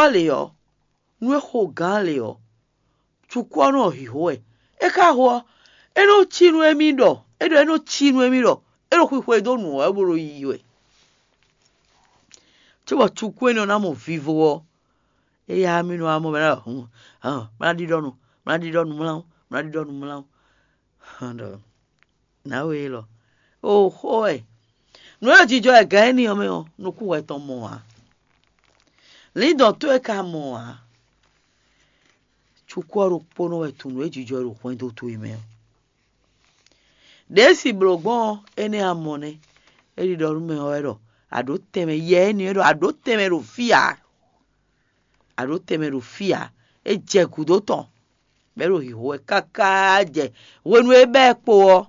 oleo nwe ho gan leo chukwu no hihoe e ka ho eno chinu emido eno chinu emido eno hwehwe do nu e buru yiwe chibo chukwu eno na mo vivo e ya mi no amo mera mra di donu mla ando na we lo oh hoe no jijo e ga eni o me o no ku we to mo a lido to e ka mo a chukwu ro pono we tunu ejijo ro kwendo to ime desi blogbon ene amone eri do rume o ero ado teme ye eni ero ado teme ro fia e je kudo ton mero hiho e kaka je wenu ebe po o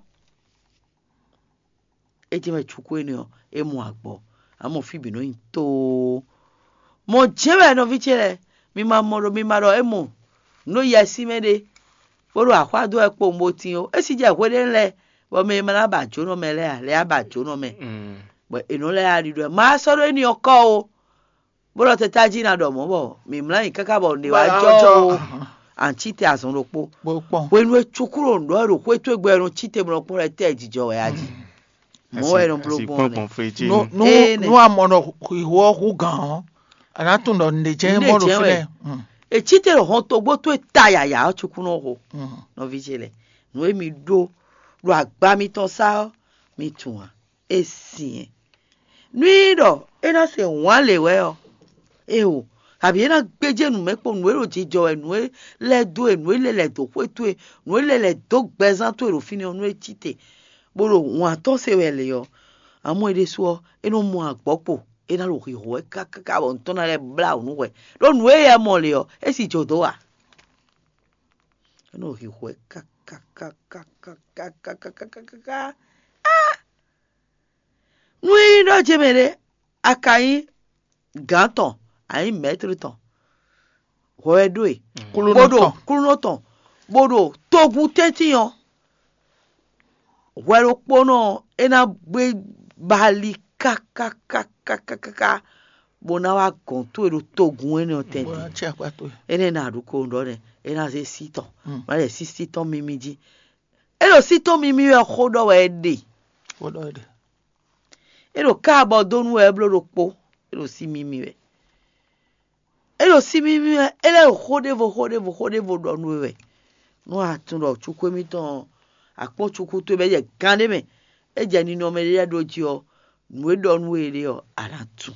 e je me chukwu eni o e mu agbo amo fibi no into mo jebe no vichere mi maro emo no yesi mede boro akwado epo mo tin o esi je kwede nle bo me mara ba jono me le abajo no me bo eno le ari do ma soro eni oko o boro tetaji na do mo bo mi mra yin kaka bo ni wa jo anchite asun ropo wenu echukuro ndo ro kwetu egberun chite mo po re te jijo we aji mo ero blogbon no amono hiwo hu gan anatun do ndeje mo ro fle e chite ro hon to gbo to taya ya chukwu no ho no vigile no emi do ro agba mi to sa mi tun a esin nuiro ena se wan lewe o o àbí ena gbeje nu mepo nu ero jijo enu le do enu le to kwetu nu le do gbezan to ero fini onu chite boro wan to se we le yo amo ede so eno mu agbopo ena lo hiho e kaka bon to na le bla nu we do nu e mo le yo e si jodo wa eno hiho e kaka nu do jemere akai ganton ai metri ton ho edwe kulunoton bodo togun tetiyan wero pono ena gbe bali kaka bona wa gon to ero togun eni otenti ene na ruko ndo ne ena se siton ma le siton mimiji ero siton mimi e khodo we de ero ka bodonu e blo ropo ero si mimi we ero si mimi we ele khodevo do nu we no atun do chukwu mi ton akpo chukwu to be je gande me e je ni no me le do ji o nu e do nu ere o aratu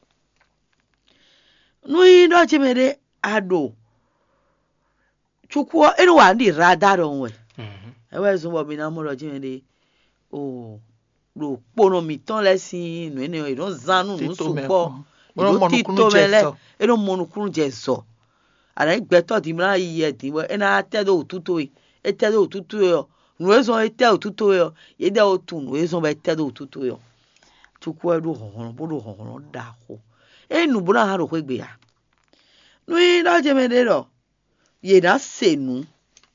nu yi do je mere ado chukwu ero wa ndi radar on we e we zo bo mi na mo ro je mere o ro pono mi ton lesin nu ene o ro zanu nu supo ro tito mele ero monukun je so ara igbeto di mra yi e di we ena tedo otuto e tedo otuto yo nu ezo e tedo otuto yo ye de otun nu ezo be tedo otuto yo chukwu edu hohon da ho enu bura ha ro kwegbe ya nu yi do je me ro ye na senu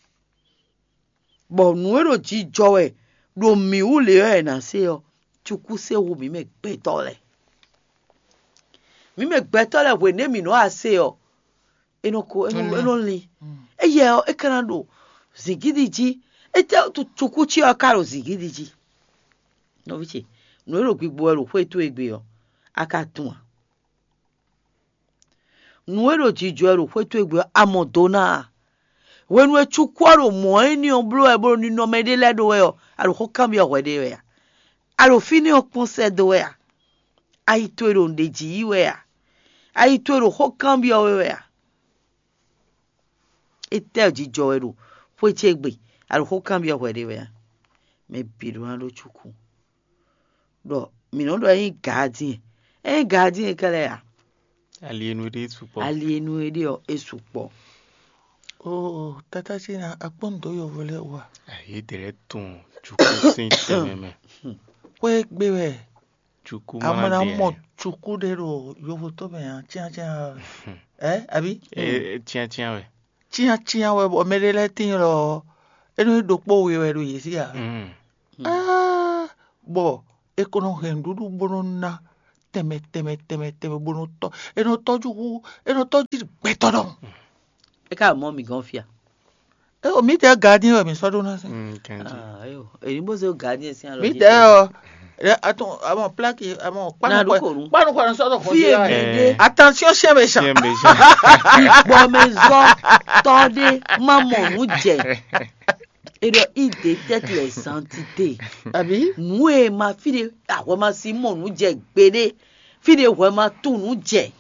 bo nu ero jijo we ro mi ule e na se yo chukwu se wo mi me gbetole we ne mi no ase yo enoko enonli eye o ekanado zigidiji ete chukwu chi okaro zigidiji no vichi no ero gbigbo ero kwetu egbe yo akatun nu ero jijo ero kwetu egbe amodona wenu chukwu ro mo eni oblo ebro ni no mede ledo we yo aro ko kam yo wede we aro fini oponse do we ai to ero ndeji we ai to ero ko kam yo we ete jijo ero kwetu egbe aro ko kam yo wede we me biru an lo chukwu do mi no do yin guardian kale ya alienu ede o esupo tata sina akpondo yo vole wa aye dere tun chukwu sin tememe we gbe we chukwu amana mo chukwu dero yo to be ya chia abi chia we chia we o merele tin ro enu dopo we ro yesi ya bo ekono hendudu bononna teme bono to eno toju beto don E ka mo mi gan fia. e o mi te garden o mi so do na se Kanji. Ayo. E bo se o garden si an lo. mi te o atun àwọn plaque àwọn Na panu ruko nu. panu so do ko Fie dira mi de. attention chien méchant Bien méchant. Bo me zo to de maman nu je. Et de idée tête les entités. abi Nous et ma fille ah vraiment si mon nu je gbede. Fille vraiment tout nu je.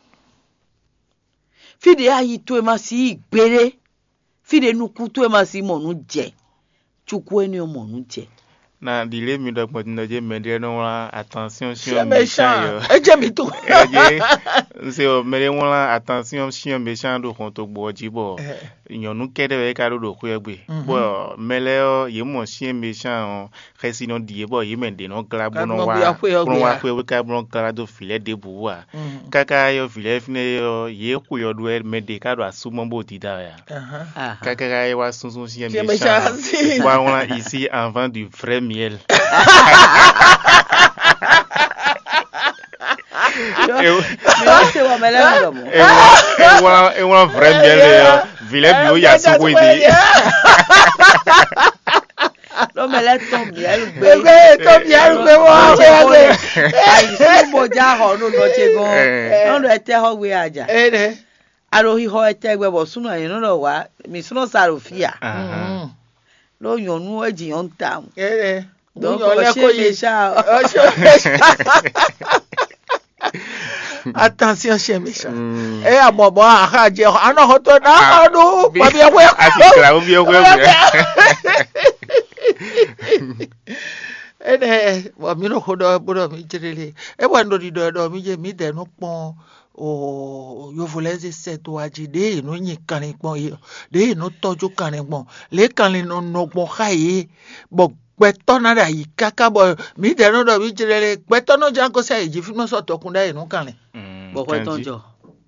Fille ayi to e ma si gbede. Fille nu ku to e ma si mon nu je. Chukwu eni o mon nu je. Na dile mi do pon no je medre no la attention chien chien méchant méchant. e je mi tout Se o mere won la attention chien méchant do kon to gbo jibo. Yan nu kede we ka do ku egbe. Bo mele o ye mo chien méchant o resi no die bo ye mende no gra bo no wa. Pro wa ku we ka bo gra do filet de bu wa. Kaka yo filet fine yo ye ku yo do me de ka do asumo bo ti da ya. Ah. Kaka yo wa sunsun chien Chien méchant. méchant, si. Wa on a ici en vend du vrai miel. Mais c'est wa mele mo. Et on vrai miel vile bio ya so ko ide. Lo mele to mi elu gbe. e to mi arugbe wo Ai si mo ja ho no no che go. No do ete ho we aja. de Aro hi ho ete gbe bo sunu ayin no lo wa. Mi sunu saro fia. Lo yonu eji yon tam. de Donc yo le ko chez yi les chats. attention chien méchant e abobo aha je ano ho to na do pa bi we Asikra o bi o ene wa mi no ho do bodo mi jirele e wa ndo di do mi je mi de no pon o yo voleze seto ajide no yin kan pon yi de no toju kan pon le kan le no pon khaye bo gbeto na da yi kaka bo mi de no do mi jirele gbeto no jan ko se ji fi mo so tokun da inu kan le Bo ko ton jo.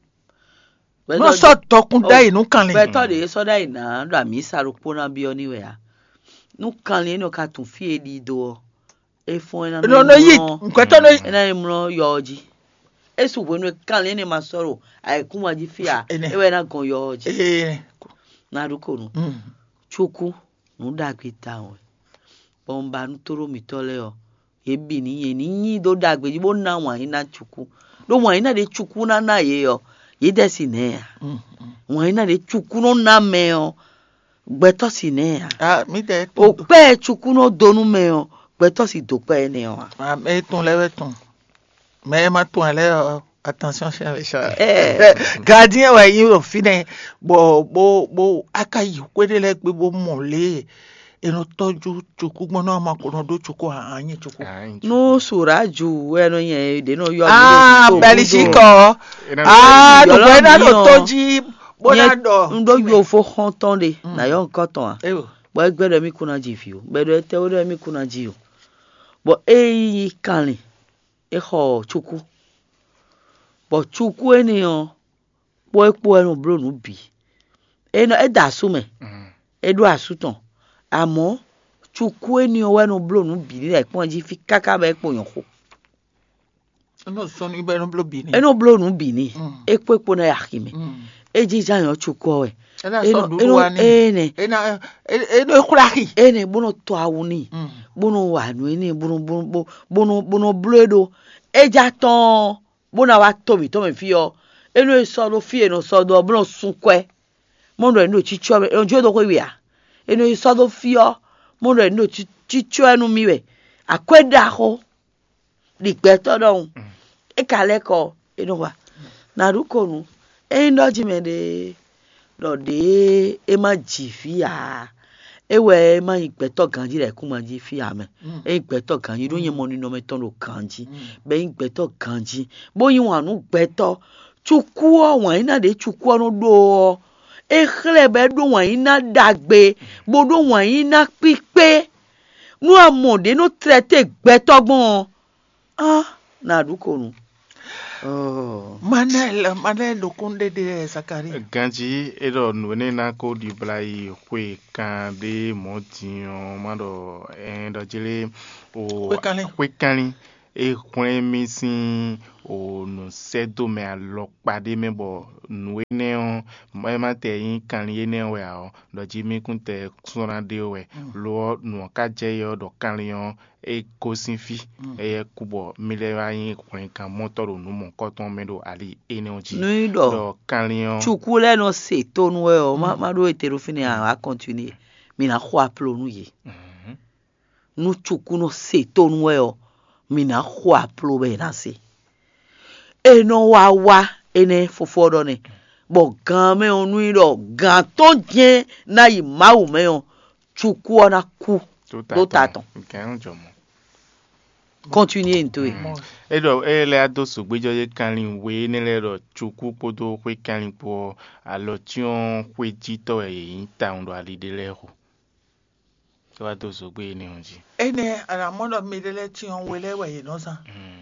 no so tokun da inu kan le Be to de so da ina do mi saro pona bi oni we ya. Nu kan le no ka tun fi edi do. E fun ina no no yi gbeto no ina imro yoji. Esu we no kan le ni ma soro ai kuma ji fia. Ene. E we na gon yoji. na ruko nu. Chukwu nu dagbe ta won. Bomba nu toro mi tole o. Ebi ni ye ni yin do dagbe ji bo na wan ina chukwu. Do wan ina de chukwu na ye yo. Ye de si ne ya. Wan ina de chukwu no na me o. Gbeto si ne ya. ah mi de O pe chukwu no donu me o. Gbeto si do pe ne o. ah me ton le ton me ma ton le attention chien méchant gardien wa yi o fine bo akayi kwede le gbe bo mole eno toju chuku gbona ma ko no do chuku anyin chuku No suraju eno yen de no yo ah belishiko ah no kwena no toji bona do ndo yo fo honton de na yo nkan ton eh bo egbedo mi kuna ji fi o gbedo ete o de mi kuna ji o bo eyi kanle e ho chuku bo chuku eniyan bo epo enu bro nu bi eno e da sume e do asutan àmọ́ chukwu eniyan we nu bro nu bi ni pon ji fi kaka ba epo yan ko no so ni be no blo bi ni eno bro nu bi ni epo na yakime eji jayan chukwu we ena so duru wa ni ena eno kuraki ene bono to awuni bono wa nu ene bono bledo eja ton bono wa to mi fi yo eno so do fi eno so do bono sunkwe mo ndo eno chicho ojo do ko wi a eno so do fi yo mo ndo eno chicho enu mi we akweda ho ligbe to don e kale ko eno wa na ruko nu eno jimede do de e ma ji fi a ewe ma igbeto ganji re ku ma ji fi ame igbeto ganji do yin mo ni no me ton lo ganji be igbeto ganji bo yin wa nu gbeto chukwu won ina de chukwu no do e khlebe do won ina dagbe bo do won ina pipe nu amode no traite gbeto gbon na duko nu manel lokunde de sakari Ganji edo nwene na ko di blai kwe kan de motion mado endo jele o kwe kan e kwen mi sin o no sedo me alo pade me bo no ne on ma te yin kan ye ne we a do ji mi kun te sona de we lo no ka je yo do kan yon e ko sin fi e kubo mi le wa yin kwen kan motor no mo ko ton me do ali energy do kan yon chukule no se to no we o ma do eterofine a continuer mi na ho aplo no ye no chuku no se to no we o mi na ho aplo be na se eno wa ene fofodo ne bo gan me onu iro gan to je na yi mawu me on chuku ona ku do taton kan jomo continuer into e do e le ado so gbejo ye kanrin we ni le ro chuku podo kwe kanrin po alo tion kwe jito e yin ta ndo ali de le ho so ado so gbe ni onji ene ara mono mi le tion we le we no san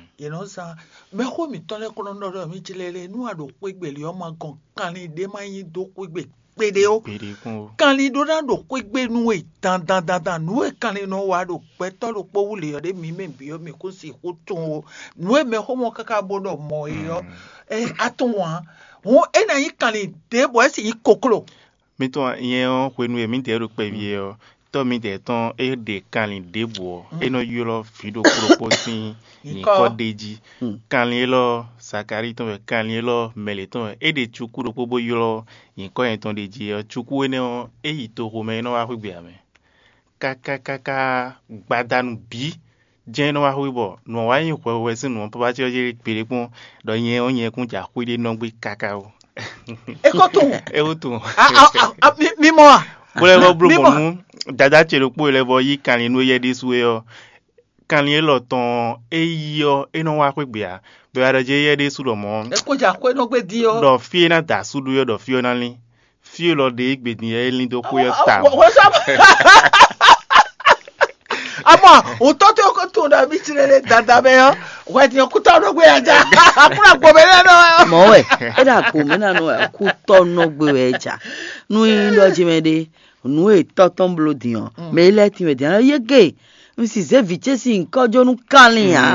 me ko mi tole ko ndo do mi chilele nu ado kwegbele o ma gan kanrin de ma yin do kwegbe pede o kanrin do na do kwegbe nu e dan nu e kanrin no wa do pe to lo po wule yo de mi me bi o mi ko si ko tun o nu e me ko mo kaka bodo mo yo atun wa won ena yin kanrin de bo e si yin kokoro mi to yen o kwe nu e mi de ro pe bi o to mi de ton e de kanrin de bo e no yo fido proposin ni ko deji kanrin lo sakari ton kanrin lo mele ton e de chuku ro pobo yo yin ko en ton deji o chuku ne o e yi to ko me no wa ku gbe ame kaka gbadanu bi je no wa hu bo no wa yin ko we sinu papa ti o je pere kun do yen o yen kun ja ku de no gbe kaka o e ko tun e o tun mi mo a bole go bro mo nu dada che lo po le bo yi kan nu ye dis we o kan ye lo ton e yo e no wa ku gbe a be ara je ye dis lo mo e ko ja ko no gbe di o do fi na da su du yo do fi na ni fi lo de igbe ni e lin do ko yo ta ama o to te ko to da mi chilele dada be yo wa ti ku to no gbe aja akura gbo be na mo we e da ku me na no ku to no gbe eja nu yin lo jimede nu e to ton blodian me le ti me dia yege mi si se viche si nkan jo nu kanlin ya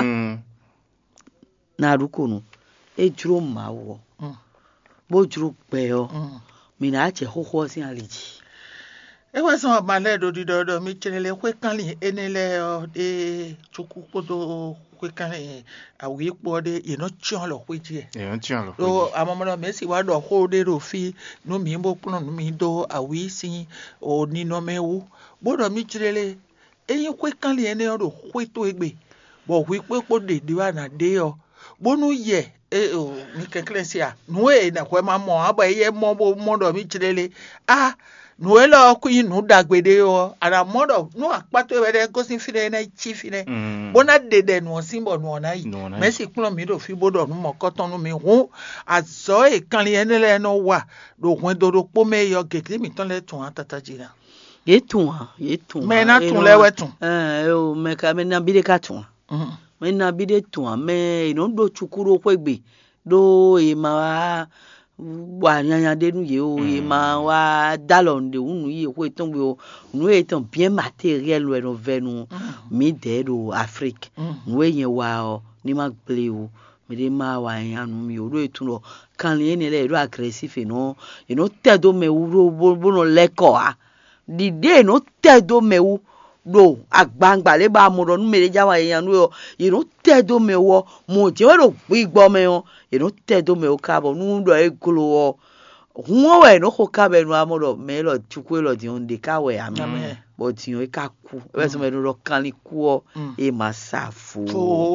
na ruko nu e juro ma wo bo juro pe o mi na che ho si aliji e wa so ma le do di do mi chilele kwe kanlin enele o de chuku podo kwe kanlin awi po de ino chon lo kwe je o amomo me si wa do ho de ro fi no mi bo kun no mi do awi si o ni no mewu bodo mi chilele eyin kwe kanlin ene o do kwe to egbe bo wi pe po de di wa na de o bonu ye o mi keklesia nu e na kwe ma mo aba ye mo bo mo do mi chilele nu e lo ku yin nu dagbede o ara mo do nu apato e de go sin fire na chief ne bona de nu simbo nu na yi me si kun mi do fi bodo nu mo koton nu mi hu azo e kanlin ene le no wa do kun do po me yo gekle mi ton le tun atata jira ye tun me na tun le we tun o me ka me na bide ka tun me na bide tun me no do chukuro kwegbe do e ma wa nyanya de nu ye o e ma wa dalon de unu ye ko ton gbe o nu e ton bien matériel we no venu mi de do Afrique nu e yen wa o ni ma gble o mi de ma wa yan nu mi o do etun lo kan le ni le do aggressive no you know tedo me wo bo no leko a the day no tedo me wo do agbangba le ba mo do nu me le jawa yan nu o you know tedo me wo mo je wo gbigbo me o you know tedo me o ka bo nu do e glo o hun we no ko ka be nu amodo me lo chukwe lo di on de ka we ami but you e ka ku e so me do kan li ku o e masafo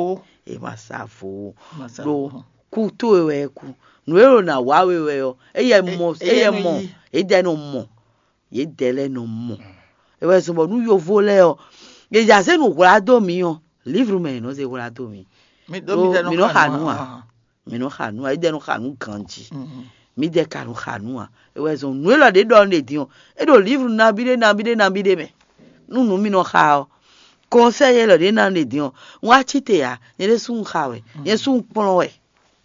do ku to we ku nu e na wa we o e ye mo e de no mo ye dele no mo e we so mo nu yo vole o ye ja se nu kura do mi o livre me no se kura do mi mi no hanu e de no hanu kanji mi de kanu hanu e we so nu lo de don de dion e do livre na bide me nu mi no ha o conseil lo de na de dion wa chite ya ye le sun hawe ye sun pon we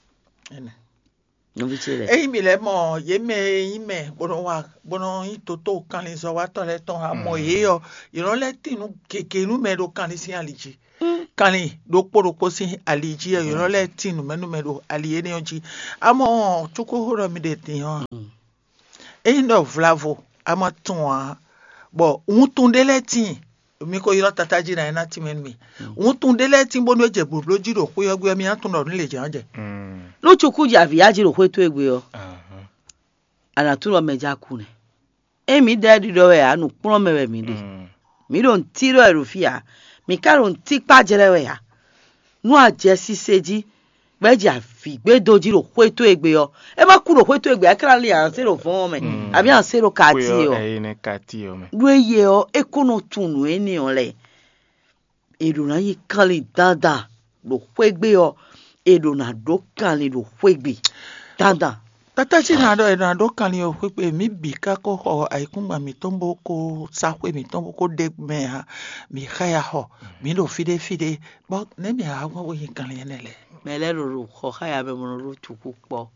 no vichele e mi le mo ye me bono yin toto kanlin so wa to le ton amo ye yo le tinu keke nu me do kanlin si aliji kani do kporo si aliji e yo le tinu menu medo aliye ne onji amo chuko horo mi de tin ho e no vlavo ama ton bo untunde le tin mi ko yiro tataji na ina ti men mi untunde le tin bo no je bo loji ro ko yo gbe mi atun ro ni le je anje no chuku ja vi aji ro ko to egbe yo ana tu ro meja ku ne emi daddy do we anu pon mewe mi de mi don tiro erufia mi karon ti pa jerewe ya nu aje siseji beji afi gbe doji ro ko to egbe yo e ma ku ro ko to egbe akra le an se ro fun me abi an se ro kati yo ne kati yo me do ye o e kono tunu eni on le eduna yi kali dada ro ko egbe yo eduna do kali ro ko egbe dada tataji na do kani o pe mi bi ka ko ho aikunba mi tombo ko sakwe mi tombo ko de me ha mi khaya ho mi do fide bo ne mi ha wo yin kan le ne le mele ro ho khaya be mo ro chuku po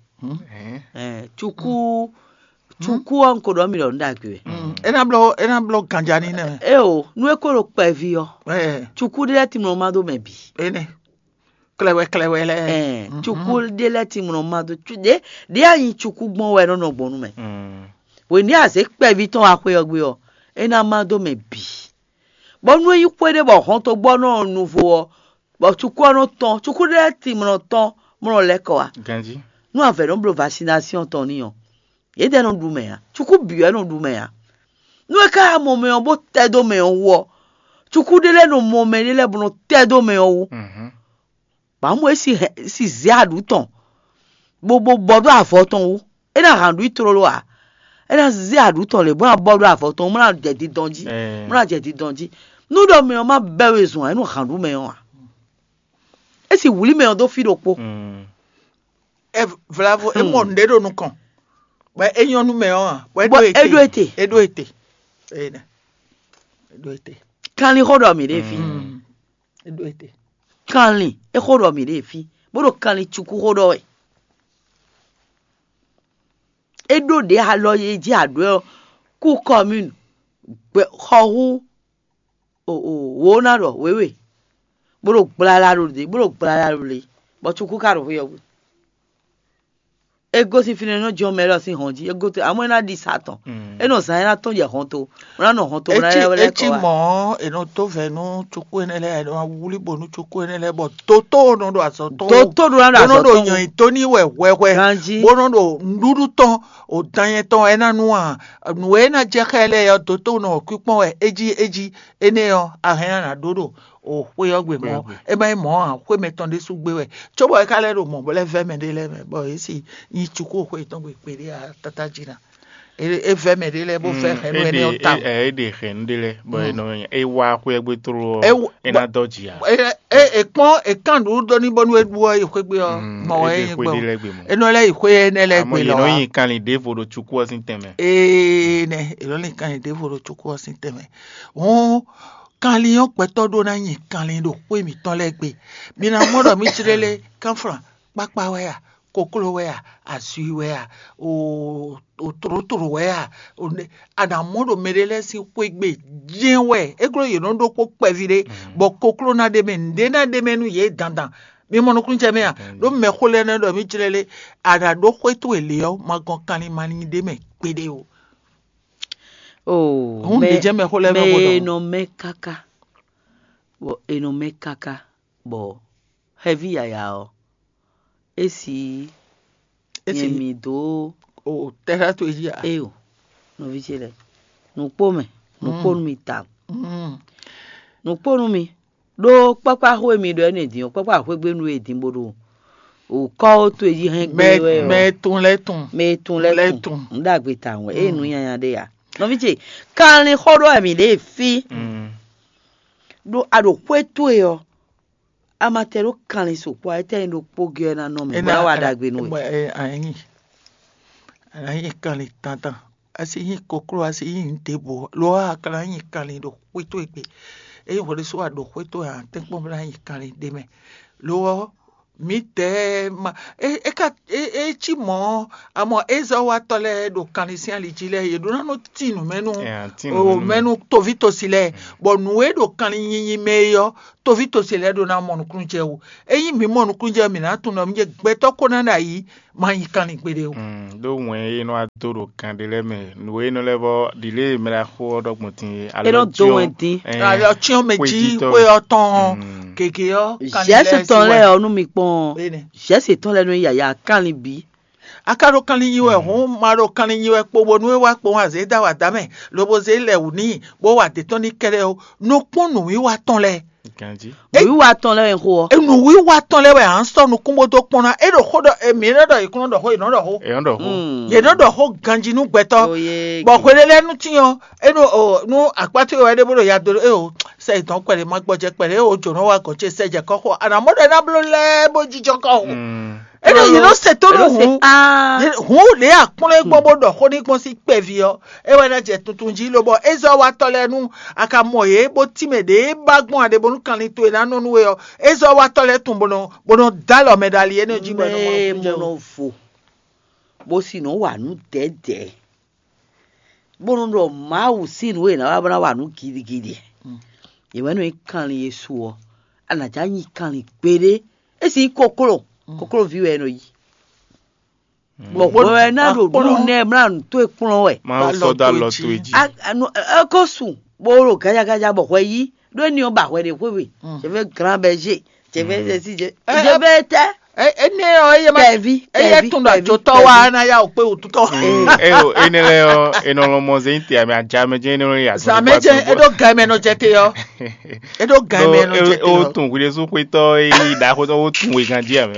chuku an ko do mi ro ndagbe ena blo kanjani ne o nu e ko ro pe vi yo chuku de ti mo ma do me bi ene klewe le chuku de le ti mo ma do de ayin chuku gbon we no gbonu me we ni ase pe vi ton ape ogbe o ena ma do me bi bo nu yi pede bo hon to gbo na nu fo bo chuku no ton chuku de ti mo ton mo le ko wa ganji nu ave don blo vaccination ton ni yo ye de no du me ya chuku bi e no du me ya nu e ka mo me on bo te do me on wo chuku de le no mo me le bo no te do me on wo ba mo si zi aduton gbogbo bodo afoton wo e na handu itoro lo a e na zi aduton le bo na bodo afoton mo na je di donji nu do me o ma bewe zun e no handu me o e si wuli me o do fi dopo e vlavo e mo nde do nu kan ba eyan nu me o ba edo ete ene edo ete kan li hodo mi de fi edo ete kanli e hodo mi de fi bodo kanli chuku hodo e edo de aloye ji ado ku commune gbe hohu wo na ro wewe bodo gbala ro le bo chuku ka ro yo ego si fine no jo mero si honji ego te amo na di satan e no san na ton je honto na no honto na le ko echi mo e no to ve no chuku enele no wuli bo no chuku enele bo toto no do aso to do na aso do yan to ni wewe bo no do ndudu ton o dan ton e na nu a nu e na je kele yo toto no kupon eji ene yo ahen na dodo o we ogbe mo e ba mo a we meton de sugbe we chobo e kale ro mo bo le ve me de le me bo isi yin chuku ko iton gbe pere a tatajina e ve me de le bo fe he no ene o ta e de hen de le bo no e wa ko egbe toro e na doji a e pon e kan do ni bonu ebu e ko gbe o mo e yin gbo e no le ikwe ene le gbe lo no yin kan le de fo do chuku o sin teme ne e lo le kan de fo do chuku o sin teme won kan li yon peto do na yin kan li do pe mi ton legbe mi na modo mi tirele kan fran papa we ya kokolo we ya asu we ya o torotoro we ya ada modo merele si kwegbe jin we egro ye no do ko pevire bo kokolo na de men de na de menu ye dandan mi mo no kunje me ya do me khole na do mi tirele ada do kweto ele yo magon kan li mani de me pede o no me kaka bo heavy ya o esi mi do o terra to ya o no vichele no pome no ponu mi ta no ponu mi do papa ho mi do ene din o papa ho gbe nu edin bodo o ko to eji hen gbe we me tun letun ndagbe ta won enu yan de ya no viche kan ni hodo mi le fi do ado kweto yo amatero kan ni so po ete ndo poge na no me ba wa dagbe nu ayin kan ni tantan asi yin kokoro asi yin tebo lo akara yin kan ni do kweto egbe e yo le so ado kweto ya tempo bra yin kan ni de me lo mi te ma e chi mo amo ezo wa tole do kanisi alijile ye do no tinu menu o menu tovito sile bo nuwe do kaninyi meyo tovito sile do na monu kunje o eyin mi monu kunje mi na tun no mi je gbeto kona na yi ma yi kan igbede o do wen ino adoro kan de le me nuwe no levo dile me la ho dogbon tin alo do wen tin alo chion meji we oton keke yo Jesse ton le onu mi pon Jesse ton le no yaya kan bi akaro kan yiwe ho maro kan yiwe pobo nu wa po wa ze da wa da me lobo ze le uni bo wa te ton ni kere o no pon nu wi wa ton le kanji wi wa ton le ho nu wi wa ton le we an so nu kumbo to pon na e do ho do e mi re do ikun do ho ino do ho ye no do ho ganji nu gbeto bo kwele le nu tiyan e no nu apati we de bo ya do e o se itan pere ma gboje pere o joran wa ko che seje koko ana mo de na blo le bo jijo ko eno you know se to no hu le akunle gbobo do ko ni kon si pevi o e wa na je tuntun ji lo bo ezo wa tole nu aka moye bo timede bagbon ade bonu kan ni to na no nu we o ezo wa tole tun bono dalo medali eno ji bono fo bo si no wa nu dede bono ro ma wu si nu we na wa nu gidigidi e wa no kan ni yesu o anaja yin kan ni pere e si kokoro viu eno yi bo na do du ne mran to ekun we ma so da lo to eji ko sun bo ro gaja bo we yi do ni o ba we de we je vais grand berger je vais si je vais te ene o ye ma eye tun da jo to wa na ya o pe otuto ene le o eno lo mo ze nti ami aja meje eno ya so meje edo ga me no je te yo edo ga me no je te yo o tun gure so pe to da ko to o tun we gan dia me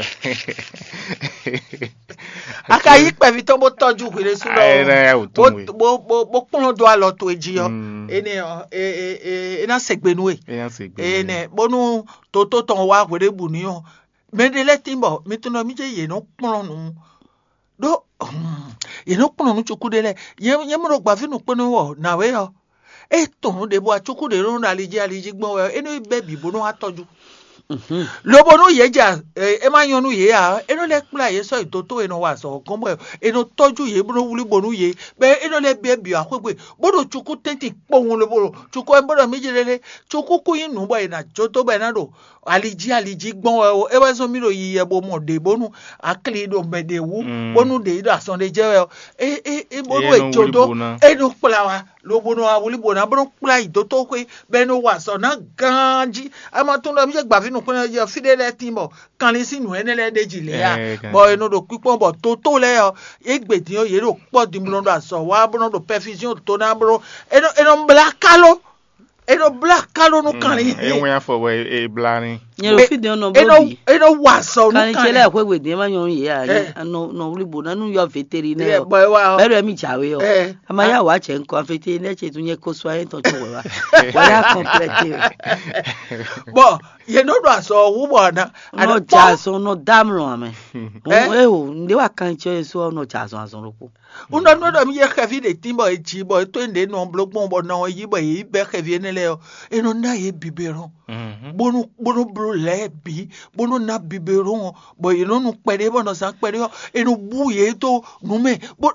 aka yi pe vi to mo toju gure su lo bo pon do alo to eji yo ene o ena segbenu ene bonu to ton wa gure bu ni o mendele timbo mituno mije ye no pon nu do ye no pon nu chukudele ye mo gba finu pon wo na we yo e ton de bo achukude ro na aliji gbon we eno bebi bo no atoju lobo nu ye ja e ma yonu ye a eno le kula ye so itoto eno wa so kombo eno toju ye bo wuli bo nu ye be eno le bebi akwegbe bodo chuku tenti pohun lo bodo chuku en bodo mejelele chuku ku yin nu bo ina joto be na do aliji gbon e wa so mi ro yi ye bo mo de bonu akli do mede wu bonu de do ason de je bonu e jodo eno kula wa lobo nu awuli bo na bodo kula itoto kwe be no wa so na ganji ama tun do mi je gba finu kun je fidele timbo kan li sinu enele deji le ya bo eno do pipon bo to le yo egbedin o ye ro po di mlo do aso wa bono do perfusion to na bro eno black kalo no kan li enwe afọ we blani ye ro fide no body eno waso no kan kan chele akwegbe ma yon ye a no ulibo na nu yo veteri ne o bere mi jawe o ama ya wa che nko veteri ne che tunye ko so ayin to to we wa ya complete bo ye no do aso wu bo na no jaso no damro ame o nde wa kan che so no jaso aso ropo uno no do mi ye khavi de timbo e chibo to ende no blogbon bo na yi bo yi be khavi ne le eno na ye biberon bonu bro le bi bonu na biberon bo eno nu pere bo no san pere eno bu ye to nu me bo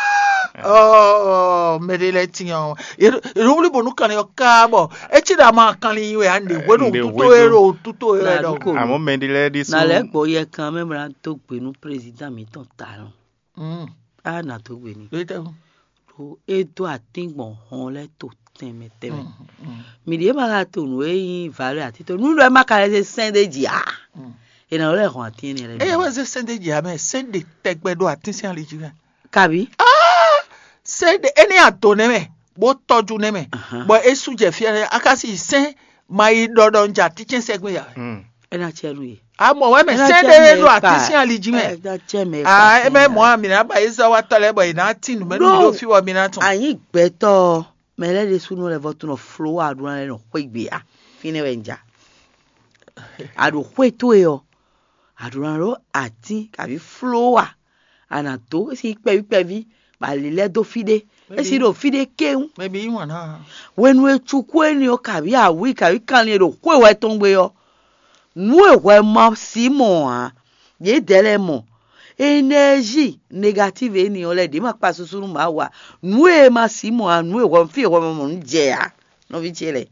medele tiyan ero wuli bonu kan yo ka bo e ti da ma kan li we ande we no tuto ero do amo medele di so na le gbo ye kan me bran to pe nu president mi ton talon na to gbe ni to edo atingbon hon le to teme mi die ma to nu e vale ati to nu lo ma ka se sende ji ina le hon atin ni le we se sende ji me sende tegbe do atin si ali ji kabi sende eni ato ne me bo toju ne me bo esu je fiere akasi sen mai dodo nja tichen segbe ya ena chelu ye amo we me sende do atin si ali ji me e me mo ami na ba isa wa tole bo ina tin me no fi wo mi na tun ayin gbeto mele de sunu le votu no flow aduna le no kwegbe a fine wenja adu kweto yo aduna ro ati kabi flow a anato si pevi ba le do fide e si do fide keun maybe you na wenu echukwu eni o kabi kan le do kwewe tongbe yo nu ewe ma si mo a ye dele mo énergie négative ni ole de ma pa susuru ma wa nu e ma si mo anu e wo fi wo mo nje ya no vi chele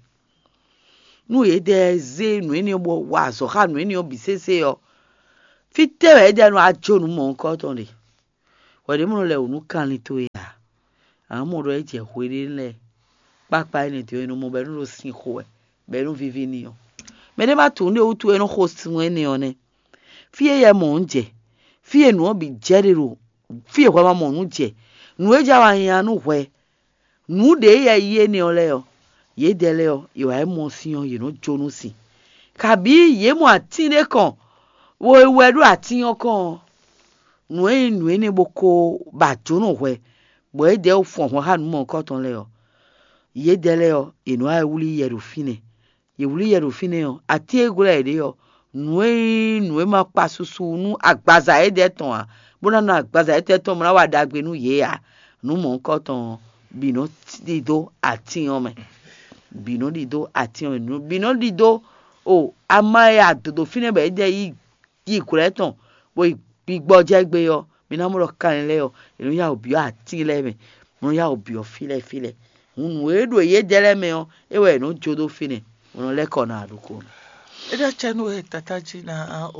nu ye de ze nu ni bo wa so ha nu ni obi sese yo fi te we de nu ajo nu mo nko ton de wo de mo le unu kan ni to ya àwọn ro e je hwere le papa ni ti o nu mo be nu lo sin ko e be nu vivi ni yo me de ma tu ni o tu e nu host won ni yo ne fi ye mo nje fi enu obi jeriro fi e kwa mo nu je nu e ja wa yan nu hwe nu de ye ni ole yo ye de le yo yo ai mo sin yo ye no jonu si kabi ye mo atine kan wo ewedu atiyan kan nu e ni boko ba jonu hwe bo e de o fon ho hanu mo nkan ton le yo ye de le yo enu ai wuli ye rufine ye wuli ye rufine yo ati egura ede yo nu e ma pa susu nu agbaza e de ton a bona na agbaza e te ton mo na wa dagbe nu ye a nu mo nkan ton bino dido atiyan me bino dido atiyan nu bino dido o amaya dodo fine be de yi kureton bo igbo je gbe yo mi na mo ro kan le yo enu ya obi ati le me mo ya obi o file unu edo ye dele me yo e we no jodo fine mo le ko na aduko eda chanu e tataji na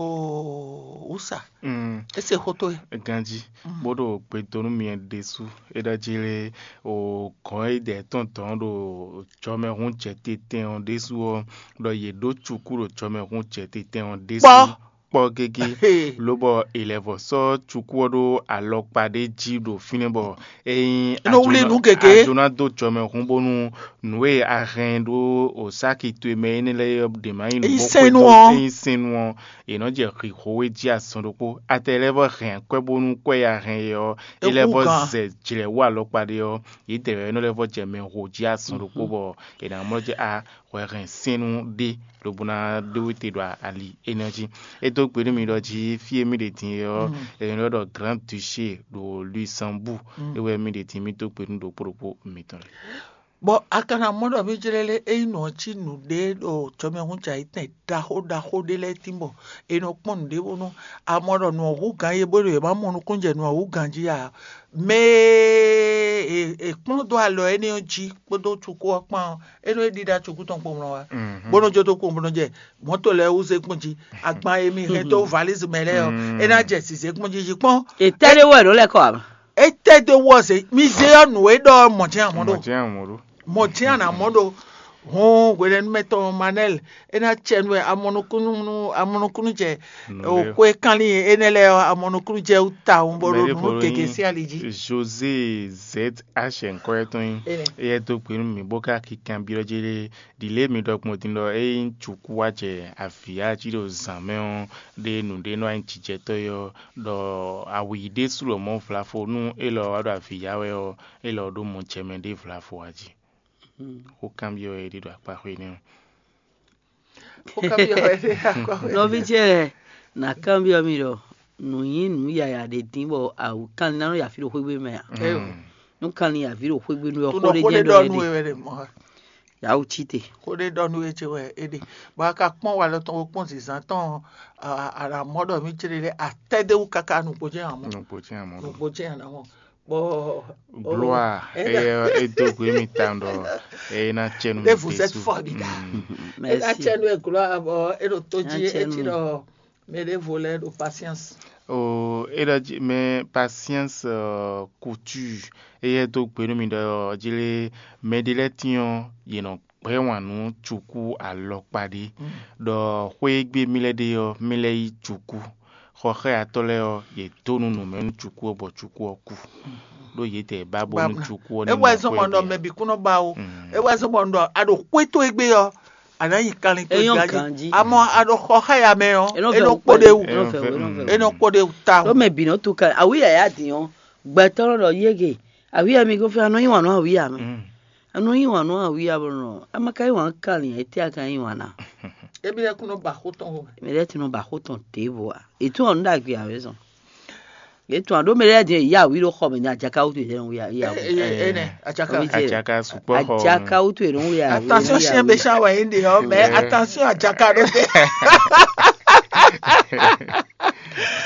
o usa ese hoto ganji bodo pe tonu mi desu eda jire o kon e de tonton do chome hun chete ten on desu do ye do chukuro chome hun chete ten on desu po gege lobo 11 so chukwuodo alokpade jido finebo no wule nu keke Jonado chome humbonu nuwe arendo osaki to me ni le de mai no insenwo eno je ri howe ji asondopo atelebo ren kwebonu kwe ya ren yo elebo ze jile wa alokpade yo ite no levo je me ho ji asondopo bo ena mo je a we ren sinu de lobuna de do ali energy donc pour mi do ji fie mi de tin yo e no do grand duché do Luxembourg e we mi de tin mi to pour do propos mi ton bo akana modo mi jirele e no chi nu de do chome hun cha ite da ho de le timbo e no pon de wono amodo no hu gan ye bo re ma mo nu kunje no hu gan ji ya me e pon do alo eni oji podo chuku opon e no edida chuku ton po mo wa bono jo to ko mo je moto le u se punji agban emi he to valise mele o e na je si se punji ji pon e tele we ro le ko am e te de wo se mi se anu e do mo je amodo Motiana modo ho gweren meto manel ena chenwe amonokunu je o kwe kanli enele amonokunu je uta umboro nu keke si aliji José ZH enkoeton e to pinu mi boka kikan biojele dile mi dok motin do e chukwa je afia jiro zamen de nu de no anchije to yo do awide sulo mon flafo nu e lo ado afia we o e lo do mon chemende flafo aji o cambio e di do akwa ni no viche na cambio mi do no yin nu ya de timbo au kan na no ya firo hwegbe me no kan ya firo hwegbe no ko de je ya o chite ko de donu eche we ede ba ka pon wa lo ton pon si san ton ara modo mi chirele atede u kaka nu poje amo bo gloire et donc mi tando e na chenu de vous êtes formidable mais la chenu e gloire bo e lo toji e tiro me de voler de patience era mais patience couture et donc penu mi do jile medeletion yeno prewanu chuku alokpade do hwegbe milede yo milei chuku khoche atoleo ye tonu no men chuku obo chuku oku do yete babo nu chuku oni e wa so mondo mebi kuno bawo e wa so mondo ado kweto egbe yo anayi kan to gaji amo ado khoche ya me yo eno pode u ta do mebi no to kan awi ya dion gbetoro lo yege awi mi go fe anu yin wanu awi ya me anu yin wanu awi ya bro amaka yin wan kan yin eti aka yin wana ebi le kuno ba hoton me le tinu ba hoton tebo a etu on da gbe aweson etu ando me le de ya wi lo kho me ni ajaka utu e ron ya ene ajaka supo ho ajaka utu e ron ya attention chien méchant wa inde yo mais attention ajaka do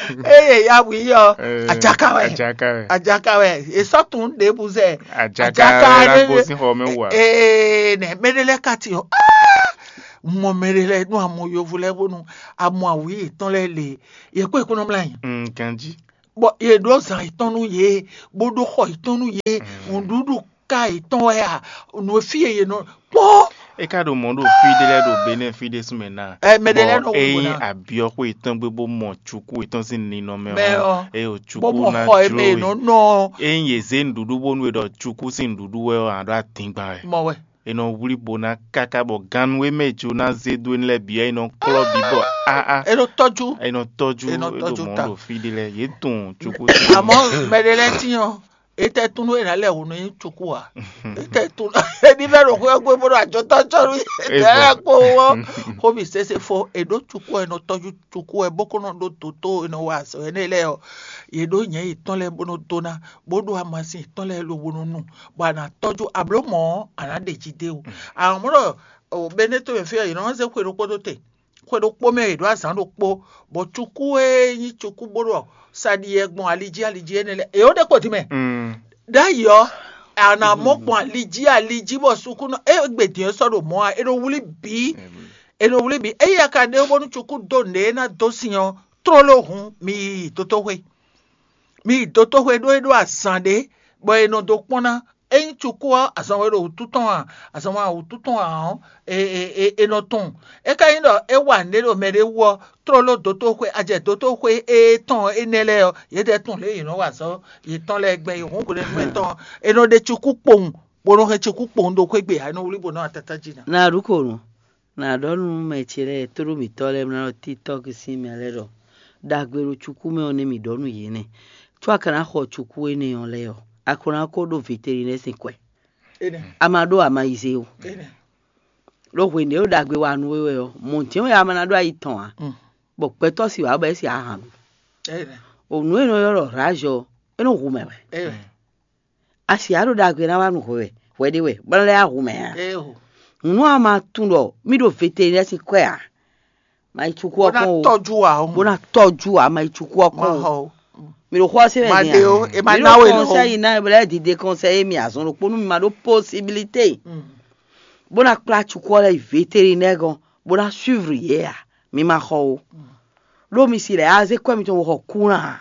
ya wi yo ajakawe Ajakawe. ajakawe esotun de buze Ajakawe la bosi ho me wa. ne medele kati o mo medele no amo yo vule bonu amo awi itan le ye ko ikono mlayin Kanji. bo ye do san itonu ye bodo ho itonu ye undudu ka iton ya no fie ye no po E ka do mondo fidele do benefit su mena. medele no e abio ko itan gbogbo mo chuku itan sin ni no me o e o bo chuku mo na ho e me no dro no e yeze ndudu bonu e do chuku sin ndudu we and that thing ba mo we eno wuli bona kaka bo ganwe mejo na zedu nle bia eno club bibo eno toju eno toju Eno toju do ta. mondo fidele ye tun chuku amo medele tiyan ete tunu irale onu yin chukua ete tunu ni vero ko egbe bodo ajo tojoru ete po wo ko bi sese fo edo chukua eno toju chukua bokono do toto eno waso enele o yedo yen itonle bono tona bodo amasi itonle lo bono nu bana toju ablomo anade jide o amoro o beneto e fe iran se kwero kodote kwero po me edo asan do po bo chukue yin chuku bodo sadi egbon aliji enele e o de ko ti me dayo ana mokpon aliji bo sukuno e gbedin so do mo ero wuli bi e ya ka de bonu chuku do ne na dosiyan trolohun mi totowe do asande bo eno do pona en chuku asanwe do tuton eno ton e ka yin do e wa ne do mere wo trolo dotowe aje dotowe e ton enele o ye de ton le yin wa so ye ton le gbe ihun ko le ton eno de chuku pohun bono he chuku pohun do kwegbe anu uri bono atata jina na ruko na donu mechere turu mi tole na TikTok si mi alero dagbero chukwu me one mi donu yene tu akana ho chukwu ene on leo akona ko do veterinaire sinkwe amado amaizeo lo we ne o dagbe wa nu wewe o mo ntin o ya manado ayitan a bo peto si wa ba si ahan onu eno yoro rajo eno humewe asiaro dagbe na wa nu howe wedewe bale ahume a nu ama tundo mi do veterinaire sinkwe a mai chukwu okon bona toju a mai chukwu okon mi ro kwa se me Madeo e ma nawe no conseil na bele dide conseil mi azon ro ponu mi ma do possibilité bona kla chukwu le vétérinaire gon bona suivre hier mi ma ho lo mi si le aze kwa mi to ho kuna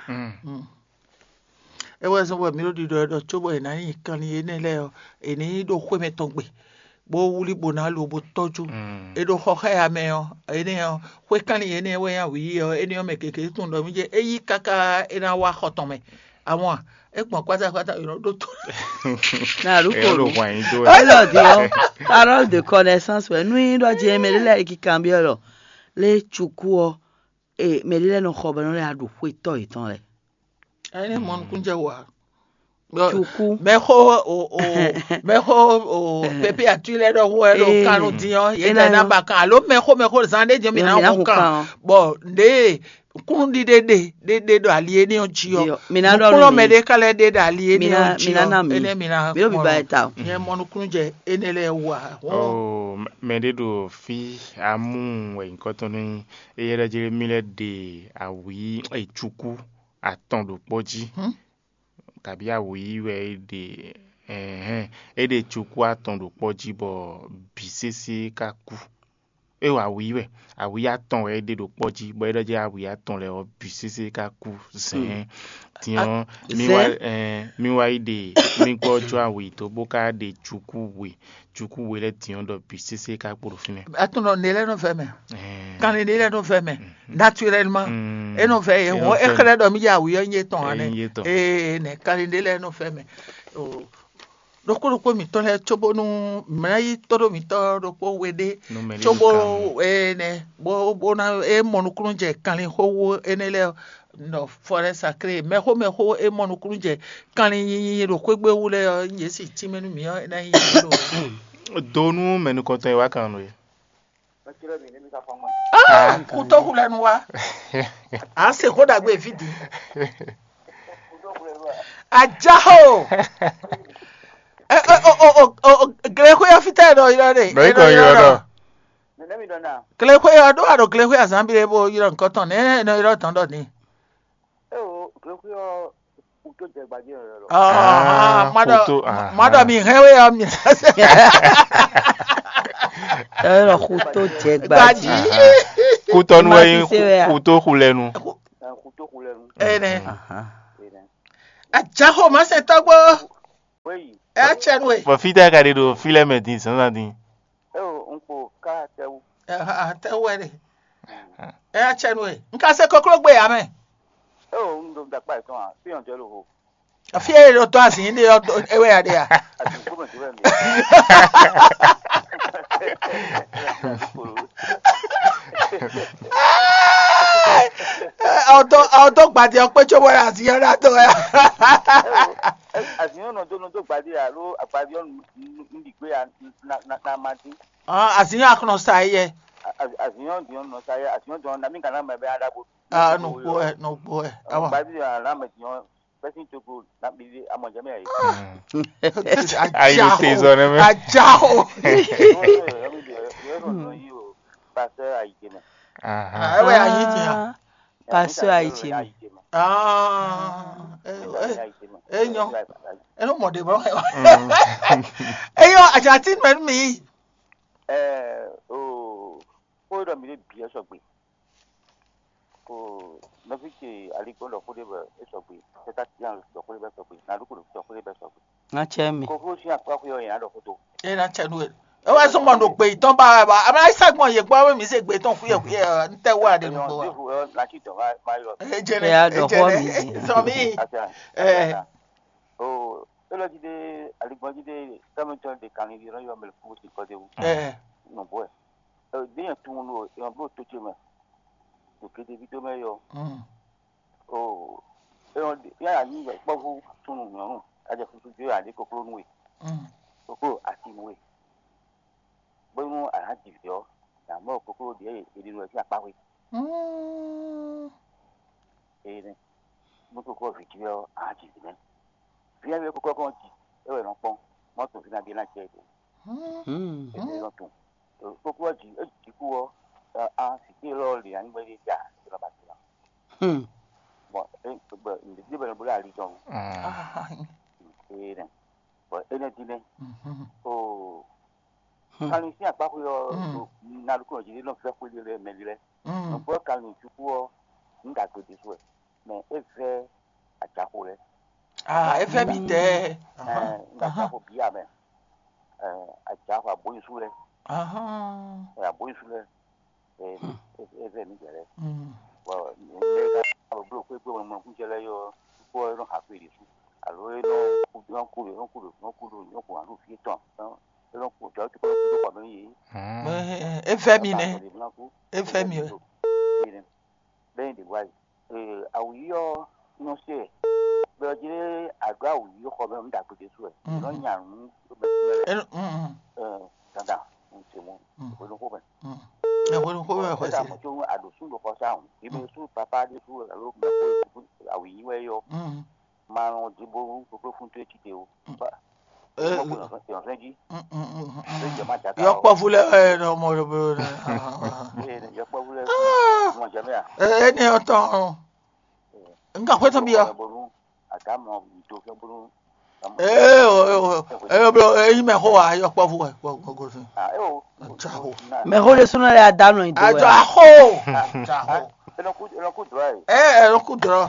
e wa so wa mi ro di do chobo e na yin kan ni enele o eni do kwe me ton gbe bo wuli bona lo bo toju e do ho ha me o eni o kwe kan ni eni we ya wi o eni o me keke tun do mi je eyi kaka ena wa hoton me awon egbon kwata iro do to na ruko lo wa yin do lo dio parole de connaissance we nu do je me le ki cambio lo le chukwu e me le no khoba no le adu kwe to itan le eni mon kunje wa chukwu meho pepe atule do wo do kanu diyan ye na ba kan lo meho zande je mi na ho kan bo de kun di de do aliye ni oji o kulo me de kale de aliye ni oji o ene mi na mi o bi ba eta ye monu kunje enele wa me de do fi amu we nkan to ni e yere je mi le de awi e chuku atan do poji tàbí àwòyí wẹ̀ èdè chukwu àtọ̀ndò pọ̀jì bọ̀ bìsẹ́sẹ́ kakú èwà àwòyí wẹ̀ àwòyí àtọ̀n wẹ̀ èdè dò pọ̀jì bọ̀ èdè jẹ́ àwòyí àtọ̀n lẹ̀ ọ̀ bìsẹ́sẹ́ kakú zẹ́n tiɲɔ mi wa èdè mi gbọ́ jọ àwòyí tó bó ká de chukwu wẹ̀ lẹ̀ tiɲɔ dọ̀ bìsẹ́sẹ́ kakú fin mẹ́. àtúnọ̀ nílẹ̀ nù fẹ́ mẹ́ kan nílẹ̀ nù fẹ́ mẹ́ naturellement e no fe e ho e kre do mi ya wi yen ton ane ne kalindele no fe me o doko mi to le chobo nu mai to do mi to do po wede chobo ne bo na e monu kunje kalin ho enele no forest sacré me ho e monu kunje kalin yin ro ko gbe wule yin si ti menu mi na yin lo donu menu ko tan wa kan no kuto hulanu wa a se ko dagbe fidi ajaho gele ko ya fita do iro re gele ko ya do aro gele ko ya zambire bo iro nkan ton ne no iro ton do ni Madam, mi hewe ami. Le couteau Djegbaji. Couteau nous couteau roulenu. Ajaho ma se tagbo. E chenwe. Ba fita ka do file medin san din. Unko ka tewu. Tewu re. E chenwe. Nka se kokoro gbe ya me. Ndo da pa ton a fi onje lo ho. Afi e lo to asin ni ewe ade ya. Auto gbadi ope chobo ati yara to ya. Asiyan no do gbadi ya lo agbadi on ndi gbe na mati. Asiyan akno sa ye. Asiyan di on no sa ye, asiyan don na mi kana me be adabo. No boy. Gbadi ya la me ti on person to go na bi amoje me ayi. Ayi te zo ne me. Ajaho. Pastor ayi me. Ewe ayi ti ya. Pastor ayi me. Enyo. Eno mo de bro. Eyo ajatin men mi. O do mi bi so gbe. Ko no fi ke ali ko lo ko de ba so gbe. Se ta ti an lo ko de ba so gbe. Na lu ko lo ko de ba so gbe. Na chemi. Ko ko si apa ko yo yan lo ko to. E na chenu. E wa so mo do pe itan ba ba. Ama isagbon ye gbo mi se gbe tan fuye nte wa de nu gbo wa. La ki to ma yo. So mi. Oh, elo jide aligbon jide kameton de kan ni ran yo mel fu ti ko de wu. No boy. De yan tun lo yan bo to cheme. To ke de video me yo. Oh. Ya ni po fu tunu yan. Aje fu tu jo ade kokoro nu we. Kokoro ati nu we. Bo mu a ti yo. Ya mo kokoro de e di nu e ti apa we. Mo kokoro fi ti yo a ti ne. Bien avec quoi qu'on dit, et ouais non bon, moi tout vient bien la tête. Et non tout. Pourquoi dit, du coup, c'est là les animaux les gars, c'est la bâtiment. Bon, il dit ben voilà les gens. Et bon, et le dîner. Oh, quand ici à part na le quoi, j'ai non faire pour les mêler. On peut quand du coup, on a que des souhaits. Mais et fait à Chapole. Efe bi te. Nga ko biya me. A jafa boy sule. Ya boy sule. Efe mi jere. Wa le ka blo ko mo ku jele yo ko no ha pe su. Alo e no ku anu fi ton. No ku jo ti ko ko me yi. Efe mi ne. Efe mi. Ben de wai. Awiyo no se. Bẹ́ẹ̀ àgbà òyìnbó kọ́ bẹ́ẹ̀ ń dàgbé sùn ẹ̀ lọ́nyà ń dandan ń ṣe mọ́ olùkọ́ bẹ́ẹ̀. Olùkọ́ bẹ́ẹ̀ kọ́ sí. Ọ̀sẹ̀ àmọ́tò àdùsùn ló kọ́ sáwọn ibi sùn pàpà dé sùn ẹ̀ ló mẹ́kọ́ àwòyìn ẹ̀ yọ máa ń dìbò gbogbo fún tó ti dé o. Yọpọ̀ fúlẹ̀ ẹ̀ ní ọmọ rẹ̀ bẹ̀rẹ̀ rẹ̀. Yọpọ̀ fúlẹ̀ ọmọ jẹ́mẹ́ à. Ẹni ọ̀tọ̀ nga kweta bia eyi me ho a yo kpofu e gogosin chaho me ho le sunu le adanu ido e chaho elo ku dry elo ku dry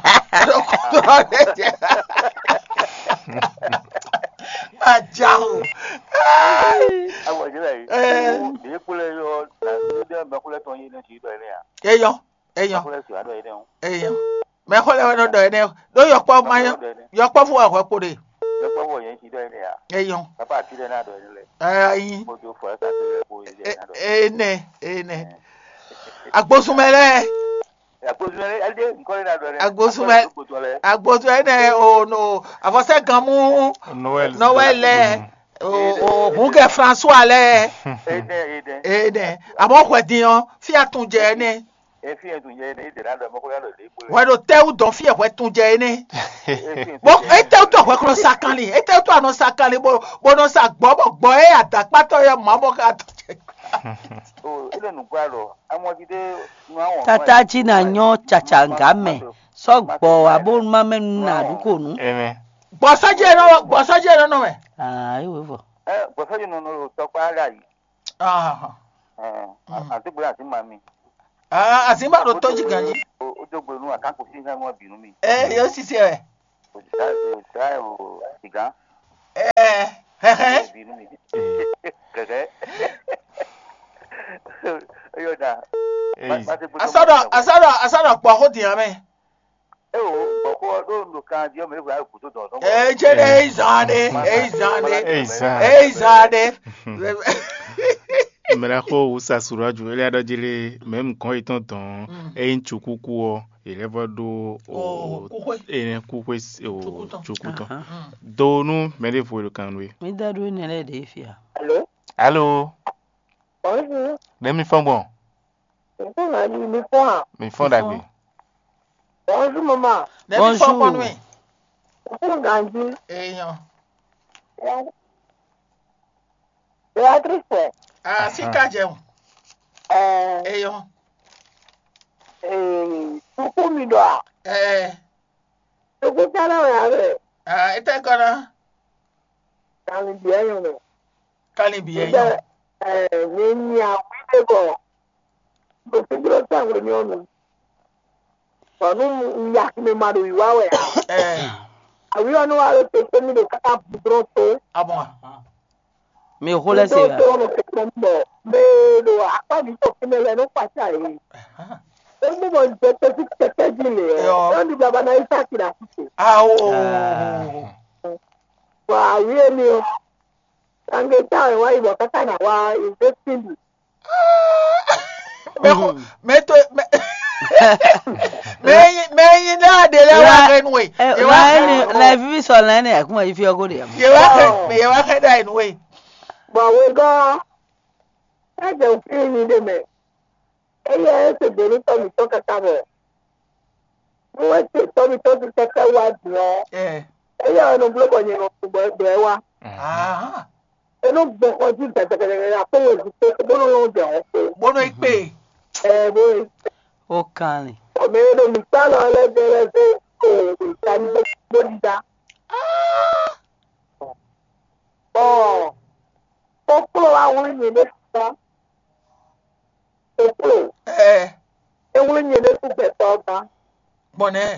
chaho awo jere de kule yo de me kule ton yi ne ti do ile ya eyo kule ti ado ile o eyo me kole we no do ene do yokpo mayo yokpo fu akwa pore yokpo wo yen ti do ene ya eyo papa ti de na do ene le ayin mo jo fo esa ti ko ile na do ene agbosumele ade nko na do ene agbosumele o no avose kan mu Noel o hunke François le ene abo kwedian fi atunje ene efi etun je ni de rando mo ko lo le ipo we do te u don fi e tun je ni bo e te u to we ko sakan li e te u to anu sakan li bo no sa gbo e atapa to ye mo bo ka to je o ile nu gwa lo awon jide nu awon tata ji na yan chachanga me Sogbo abon mamen na duko nu. Amen. Bosaje no me. Ah, iwe fo. Bọ̀sọ́ yìí nínú tọ́pọ̀ ara yìí. Àti gbé àti màmí. Àti má ro tọ́jú ganji. Ó dógbò inú àkáǹkò sí ìhẹ́ wọn bínú mi. Yóò sì ṣe ẹ̀. Òṣìṣẹ́ ò sìgá. Bínú mi. Gẹ̀gẹ́. Yóò dà. Asọ́dọ̀ pọ̀ kó dìyàn mi. Ẹ o, bọ̀kọ́ ọdún kan di ọmọ ìwé àìkú tó dọ̀dọ̀. Jẹ́rẹ̀ Ezade. Mẹ́rakọ́ òsàsùrọ̀ jù ẹlẹ́ adọ́jẹ́lẹ́ mẹ́mù kan ìtàn tán ẹ̀yìn tsukuku ọ ìrẹ́fọ́dọ́ ẹ̀yìn kúkwé tsukutan. Dọ́ọ̀nù mẹ́lẹ́ fòrò kan wé. Mi dadu ni le de fia. Allô? Allô? Bonjour. Demi fọ́n bọ̀. Mi fọ́n dàgbé. Bonjour, maman. Bonjour. Bonjour, Gandhi. Èèyàn. Béatrice. Síkà jẹun. Èèyàn. Tukú mi dọ̀. Tukú tẹ́lẹ̀ wẹ̀ rẹ̀. Ètè kan Kàlí bí ẹ̀yìn rẹ̀. kálí bí èèyàn. Mi ní àwọn ilé bọ̀. Mo ti dúró sáwọn ní ọ̀nà. Ọ̀nà ìyá kí mi máa do ìwá wẹ̀. Àwọn ọ̀nà wa ló ṣe pé mi lè káká bùdúró tó. Àbọ̀. Mi hole se ga. Tó ṣe pé mbọ̀. Mélòó àpáàdì tó fi mẹ́lẹ̀ ló pàṣẹ àyè. Ó mú mọ̀ jẹ́ pé sí kẹ̀kẹ́ jìnlẹ̀ ẹ̀. Wọ́n ní bàbá náà ìṣá kìlà síse. Wà á rí èmi o. Sange táwọn ìwà ìbọ̀ kátà náà wá ìgbé sílù. Mẹ́yìn náà dé lẹ́wà kẹ́nuwé. Wa ni la vivi so la ni akun ifi ogo de. Yẹ̀wà kẹ́dà ìnuwé. Bọ̀wé gan-an. Ẹ̀jẹ̀ òfin mi dè mẹ́. Ẹyẹ ẹsẹ̀ bẹ̀rù tọ́mi tó kẹta bọ̀. Bí wọ́n ṣe tọ́mi tó ti kẹ́kẹ́ wá jù ọ́. Ẹyẹ ọ̀nà búlọ́bọ̀ yẹn lọ fún ẹgbẹ́ wa. Ẹnu gbọ̀kọ̀ sí gẹ̀gẹ̀gẹ̀gẹ̀ àpéwò ìdíje gbọ́dọ̀ ló ń jẹ̀ wọ́n pé. Gbọ́dọ̀ ìpè. Bóyá O kan ni. ọmọ ẹ̀rọ mi sálọ ẹlẹ́gbẹ̀rẹ̀ ṣe ìtàní gbódìdá. Kókó àwọn ènìyàn lè sọ. Kókó. Ewu ènìyàn lè tún bẹ̀tọ̀ ọba. Bọ̀nẹ́.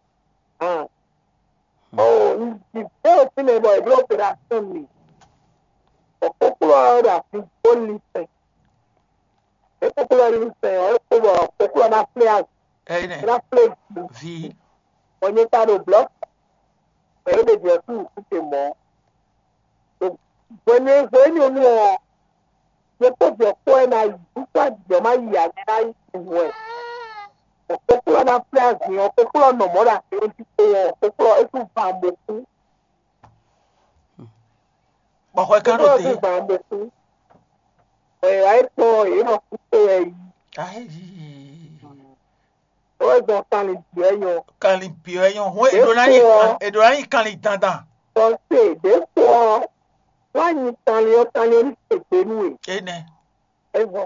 Ìdílé òfin ẹ̀bọ̀ ìlú òpèrè àṣẹ mi. Kókó ọ̀rọ̀ àti pólísẹ̀. Kókó ọ̀rọ̀ ìlúsẹ̀ ọ̀rọ̀ kókó ọ̀rọ̀ players. Ọ̀rọ̀ players. Vi. Onye taro block. Pẹ̀lú bèbí ẹ̀sùn ìkúté mọ́. Bọ́ni olú ọ̀ yẹ kó jẹ kó ẹ̀ náà yìí kó àjọ máa yí àgbẹ̀ náà yìí wọ̀ ẹ̀. Kókó ọ̀rọ̀ players ni kókó ọ̀nà mọ́ra tí ó ti pé wọn kókó ọ̀rọ̀ ètò ìbámu. Bọ̀kọ̀ ẹ̀ka ló dé. Àìpọ̀ ìrọ̀ púpọ̀ ẹ̀yìn. Ó gbọ́ kálí bí ẹ̀yàn. Kálí bí ẹ̀yàn. Wọ́n èdò láyé kálí dandan. Sọ́sẹ̀ èdèpọ̀ wọ́n yí kálí oníṣègbè nù ẹ̀. Ẹnẹ. Ẹ̀fọ̀.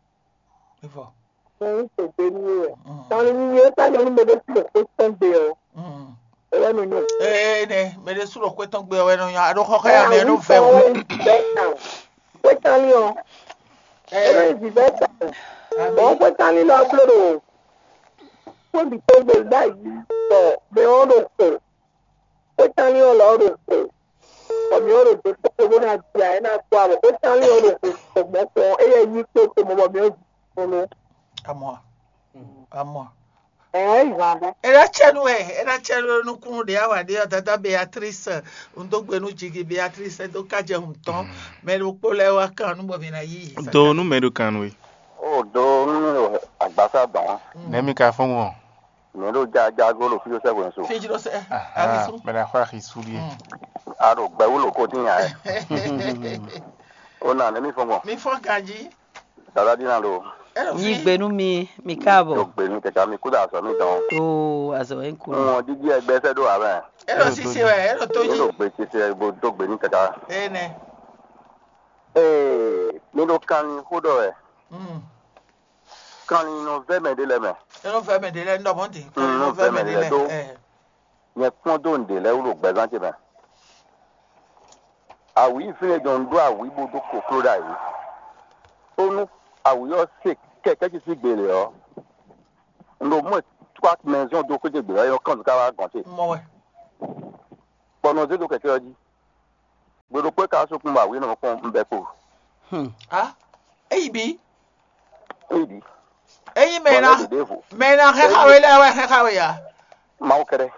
Oníṣègbè nù ẹ̀. Kálí yíyé kálí onímọ̀dé sílẹ̀ tó sọ́ndé ọ̀. Ẹlẹ́nu yóò. Ẹnẹ mẹ́lẹ́ sùrọ̀ pé tán gbé ọ ẹnu yàn àdókọ́ káyà mi ẹnu fẹ́ wọn. Pé kálí ọ. Ẹ̀rọ ìdìbẹ́ta. Wọ́n pé kálí lọ gbèrò. Wọ́n bí tó gbé ìgbà yìí sọ bẹ́ẹ̀ ọ́ lò pè. Pé kálí ọ lọ rò pè. Ọ̀mí ọ rò pé kókó wọn náà di àyẹ̀ náà kó àbọ̀. Pé kálí ọ rò pè ṣùgbọ́n fún ọ. Ẹyẹ yìí pé kò mọ̀ mi ò jù fún un. Àmọ́. Ìgbàgbọ́. Era chenu nukunu de awa de tata Beatrice undogbenu jigi Beatrice do kaje hunton melu pole wa kan nu bo mi na yi. Do nu medu kan we. Do nu agbasa don. Nemi ka fun won. Mi lo ja go lo fi o se won so. Fi lo se. Arisu. Me la kwa risuri. Aro gbe wo lo ko tin ya e. O na nemi fun won. Mi fun gaji. Dada di na lo. Yi gbenu mi káàbọ̀. Yo gbenu kẹta mi kódà sọ mi dan. O aso en ku. Wọ́n digi ẹgbẹ́ se do ara. Ero sisi we, ero toji. Lo gbe sisi egbo do gbe ni kẹta. Ene. Mi lo kan hodo e. quand ils nous veulent me délai mais Et nous fait me délai non bon dit. nous fait me délai do il y a point de délai ou le besoin que ben ah oui il fait don do ah oui bodo koklo da yi onu ah oui o se quelqu'un qui se gbele o ndo mo 3 maisons do ko je gbele yo kan ka wa gonte Mo ouais. Bono de do ke ti gboro pe ka so kun ba wi no ko mbe ko Ah? Ebi. idi Eyi mena. Mena hekawe lewe hekawe ya. ma o kere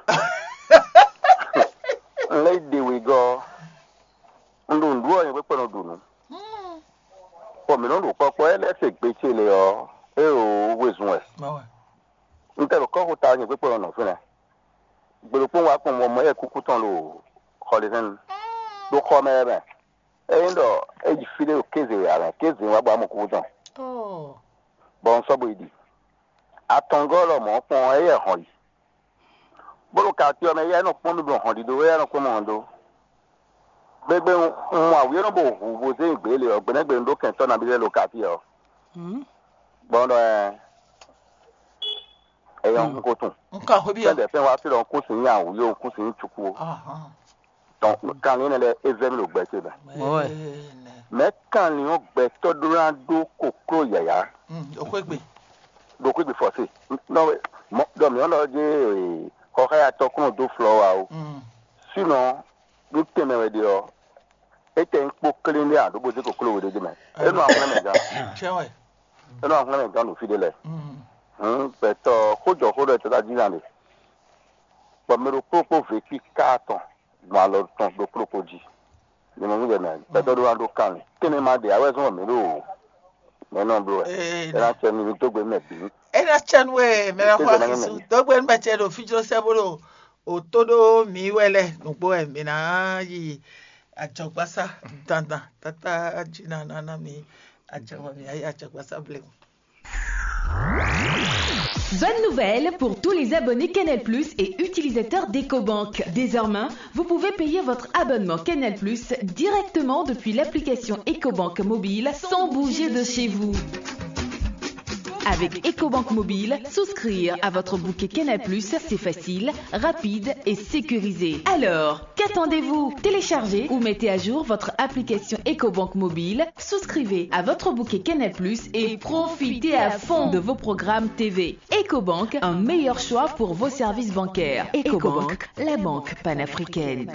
lady we go ndo ndo yin pe no dunu po mi no lo popo ele se gbe ti le o e o wesun e Mo ouais. nte lo ko ta yin pe no fun e gboro pe wa kun mo e kuku tan lo holiday do ko me be e ndo e ji file o keze ara keze wa gba mo kuku tan Oh. bon so bo idi atongolo mo pon e han yi bolo ka ti o me ye no pon mi bo han di do ye no ko mo ndo gbegbe mo awi no bo hu bo se igbele o gbenegbe ndo kan to na bi le lo ka ti o bon do e yon ko tun Nka ho bi ya. de pe wa ti lo ko sin ya wu yo ko sin chuku Aha. donc kan ni le ezem lo gbe se ba Ouais. me kan ni o gbe to duran do kokro yaya Okwegbe. do ko bi for se no mo do mi ono je ko ka ya to kun do flower o sinon bi teme we dio e te npo clean ya do bo se kokro we de me e no ahun me ga Chewe. e no ahun me ga no fi de le but ko jo ko de ta jina le pa me ro popo ve ki carton ma lo ton do propoji ni mo ngi na ta do ando kan kini ma de awe so me ro me no bro e na che mi to gbe me bi Ena chanwe mera kwa kisu. Dogbe nba che do fijiro sebolo. Otodo mi wele nugbo e mina yi ajogbasa dandan tata jina nana mi ajogba mi ayi ajogbasa blem. Bonne nouvelle pour tous les abonnés Canal+ et utilisateurs d'EcoBank. Désormais, vous pouvez payer votre abonnement Canal+ directement depuis l'application EcoBank mobile sans bouger de chez vous. Avec EcoBank mobile, souscrire à votre bouquet Canal+, c'est facile, rapide et sécurisé. Alors, qu'attendez-vous? Téléchargez ou mettez à jour votre application EcoBank mobile, souscrivez à votre bouquet Canal+ et profitez à fond de vos programmes TV. EcoBank, un meilleur choix pour vos services bancaires. EcoBank, la banque panafricaine.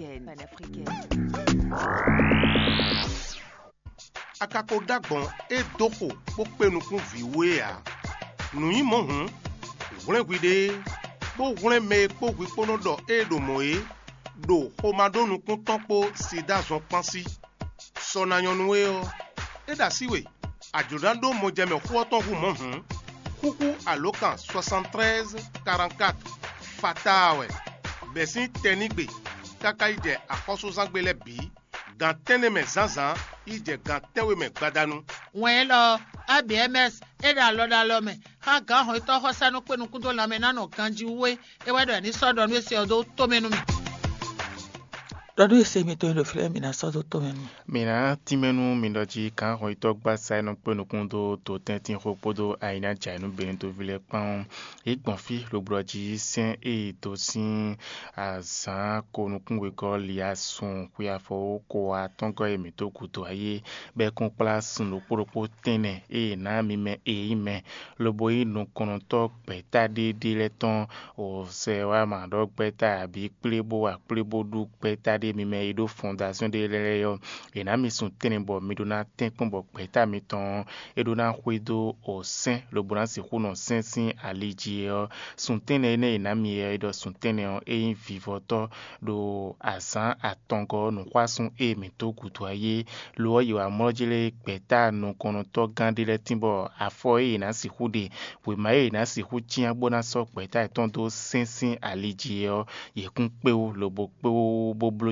Akako dagbon e doko po penukun viwe a nuyi mo hun wren gwide po wren me po gwi pono do e do moe do homadonu kun tonpo sida zon pansi sona yonwe o e da siwe ajodando mo jeme huoton hu mo hun kuku alokan 73 44 fatawe besin tenigbe kaka ije akoso zangbele bi gantene me zanzan ije gantewe me gbadanu Welo ABMS era loda lome ha ga ho to ho sanu penu kun to lame nanu kanji we e wedo ni sodo no se odo to menu mi. Dodo ese mi to lo fle mi na sodo to menu. Mina timenu mindoji kan ho itok ba sai no penu kundo to tentin ho podo aina jainu benin to vile pan igbon fi lo broji sin e to sin azan ko nu kun we ko lia sun ku ya fo ko atongo emi to kuto aye be kun place no poropo tene e na mi me e ime lo boyi no kono to peta de leton o se wa ma do peta abi plebo du peta mi me ido fondation de leyo ena mi sun tenebo mi do na tenkon bo peta mi ton edo na huido o sen lo bonasi huno sensin aliji sun tene ne ena mi edo sun tene o e vivoto do asan atongo no kwasun e mi to gutu aye lo yo amojele peta no kono to gandile timbo afo e na si hude we ma e na si hu tian bona so peta ton do sensin aliji ye kun pe o lo bo pe o bo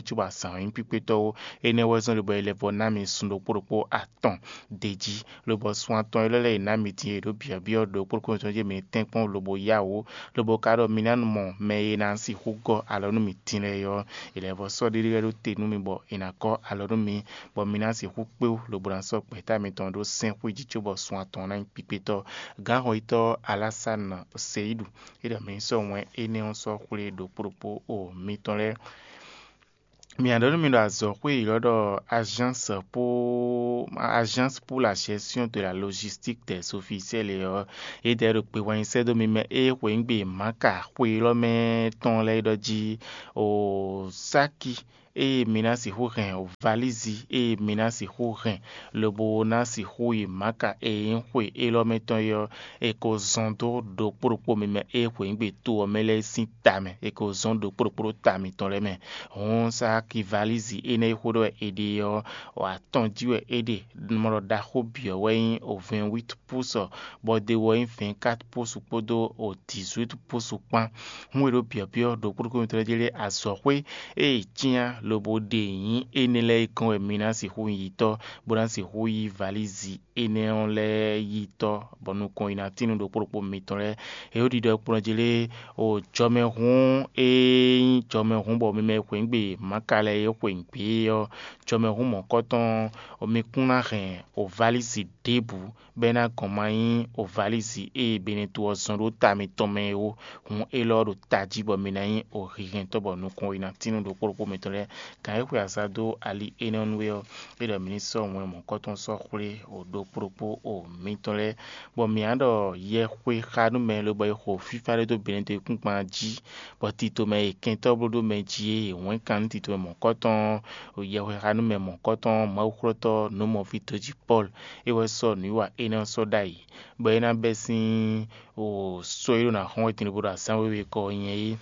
tu ba san in pipeto ene wazon le bo ele bo na mi sun do poropo aton deji le bo swan ton ele na mi ti do bia bia do poroko to je mi ten pon le bo yawo le bo karo mi nan mo me na si hugo alo no mi tin le yo ele bo so di re do te nu mi bo ina ko alo no mi bo mi na si hupe le bo ran so pe ta mi ton do sen hu ji tu bo swan ton na pipeto gan ho ito Alassane Seydou ida mi so wen ene on so kule do poropo o mi ton le mi andoro mi do azokwe ilodo agence pour la gestion de la logistique des officiels et de pe wan sedo mi me e we ngbe maka kwe lo me ton le doji o saki e minasi huren o valizi e minasi huren le bonasi hui maka e inhui e lo meton yo e ko zondo do poropo mi me e we ngbe to o mele sin tame e ko zondo poropo tami ton le me on sa ki valizi e ne hodo e de yo o attendu e de numero da hobio we o 28 pouces bo de wo 24 pouces podo o 18 pouces pan huero bio do poropo mi tele azokwe e tia lobo de yin enele ikon emina si hu yito boran si hu yi valizi ene on le yito bonu kon ina tinu do poropo mitore e odi do projele o jome hun bo mi me kwengbe makale e kwengbe yo jome hun mo koton o mi kuna ren o valizi debu bena komayin o valizi e benetu o zonro tami tome o hun eloro tajibo minayin o rigen to bonu kon ina tinu do poropo mitore kan ekwe asado ali enonwe e do ministre won mo koton so kure o do poropo o mitole bo mi ando ye kwe khanu me lo boy ho fifare do benete kunpa ji bo tito me kento blodo me ji won kan tito mo koton o ye kwe khanu me mo koton ma ukroto no mo fitoji Paul e we so ni wa enon so dai bo ena besin o so iro na hon tin bo da sanwe ko yen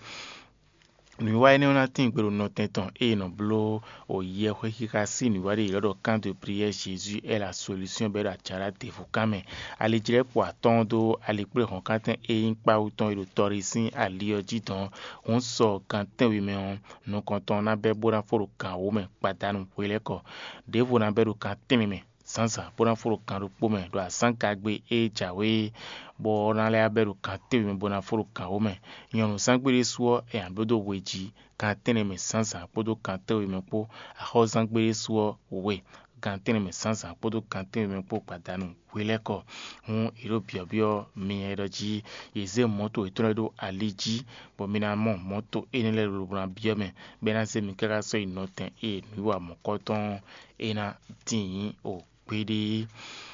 ni wa ene ona tin gbero no tenton e no blo o ye kwe kika si ni wa de lodo camp de prière Jésus est la solution be da chara te fukame ali jire po atondo ali pre hon kanten e npa uton iro torisin ali oji don on so kanten wi me on no konton na be bora foro kan wo me padanu pele ko devo na be do kanten me sansa bora foro kan ro po me do asanka gbe e jawe bo na le aberu kan tewi me bona foro kan o me yonu sangbere suo e ambodo weji kan tene me sansa bodo kan tewi me po a ho sangbere suo we kan tene me sansa bodo kan tewi me po padanu wele ko hun iro biobio mi eroji yeze moto etoredo aliji bo mina moto enele rubra biome bena se mi kara so inoten e niwa mokoton ena tin o pede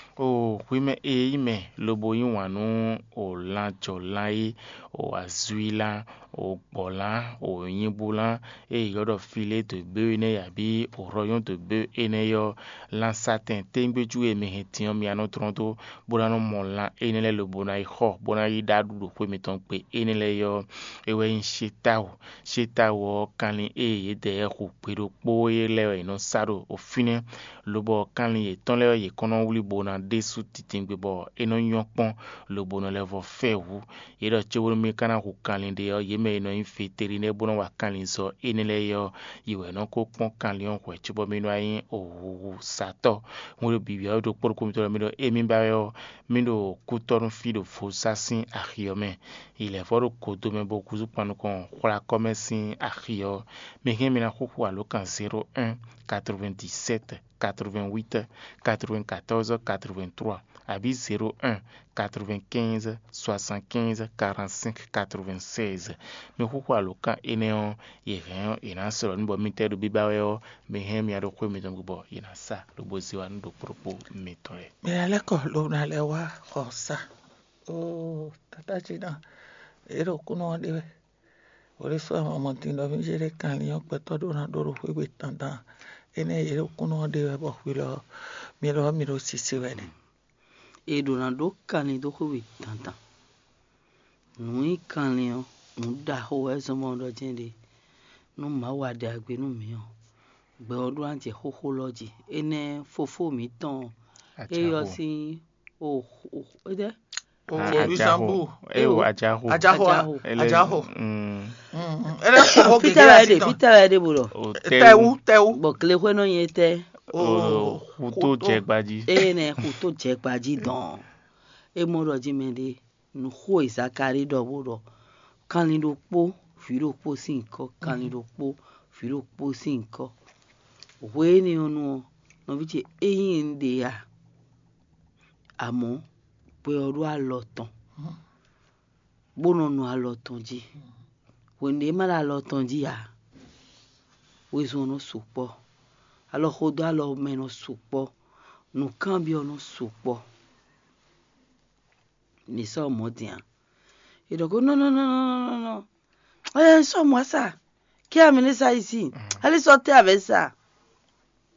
o wime e ime lobo yin wanu o lancho lai o azuila o bola o yinbula e yodo file to be ne yabi o royon to be ene yo lan satin tengbeju e mehetion mi ano tronto bonano mola enele lobo na ho bona yi dadu do kwe meton pe enele yo ewe yin shetawo kanli e yede ho pedo po ele no saro o fine lobo kanli e tonle ye kono wuli bona desu titingbe bo eno yonpon lobo no levo fewu yedo chewuru mi kana hu kanli de yo yeme no infeteri ne bono wa kanli so enele yo yiwe no ko pon kanli on ko chebo mi no ayin o sato mo bi bi do por ko mi to mi do e mi ba yo mi do kutorun fi do fo sasin ahiome ile foro ko do me bo kuzu panu kon khora commerce ahio mi hemi na hu alo kan 01 97 88 94 83 abi 01 95 75 45 96 me hu alo kan eneon ye ren ina soro nbo mi tedu bibawe me hemi ado ko mi dongo ina sa do bozi wa ndo propo mi tore me ale ko lo na le wa khosa o tata china ero kuno de ore so mo tindo mi jere kan yo peto do na do ro we tanda ene ero kuno de bo wilo mi ro sisi wele e do na do kan do ko we tanda nui kan yo nda ho e so mo do jende no ma wa de agbe nu mi o gbe odun anje hokology ene fofo mi tan e yo si o de Lusambu. Ajaho. Ajaho. Peter de bolo. Teu. Bo kle ko no yete. Huto jegbaji. Ne huto jegbaji don. E mo ro ji mende nu ho Zakari do bolo. Kan ni do po, fi do po si nko, kan ni do po, fi do po si nko. We ni onu no bi je eyin de ya. Àmọ́ pé ọ̀rọ̀ àlọ́tàn gbóná nu àlọ́tàn jí wèndé má la àlọ́tàn jí yá wèzù ọ̀nà sòpọ̀ alọ́kọ̀dọ́ àlọ́ mẹ́nà sòpọ̀ nùkàn bí ọ̀nà sòpọ̀ nìsọ̀ ọmọdéyàn ìdọ̀kọ̀ non ẹ̀ sọ̀ moi ça kí àmì ní ça ici allez sortir avec ça